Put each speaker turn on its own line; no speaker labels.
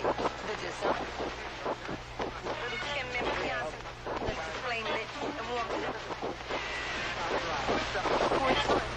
de dire ça. Quelle même fiance, let's explain it and warm it up.